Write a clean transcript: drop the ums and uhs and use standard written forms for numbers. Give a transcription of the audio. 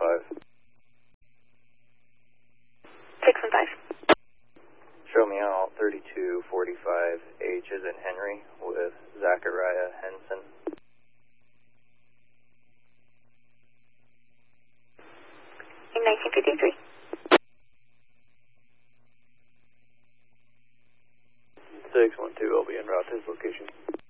615. 615. Show me out 3245 H is in Henry with Zachariah Henson. In 1953. 612, I'll be en route to his location.